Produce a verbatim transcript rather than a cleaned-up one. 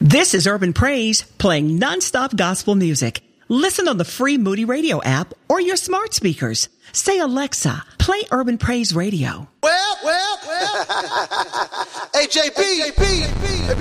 This is Urban Praise, playing nonstop gospel music. Listen on the free Moody Radio app or your smart speakers. Say, Alexa, play Urban Praise Radio. Well, well, well. Hey, J B.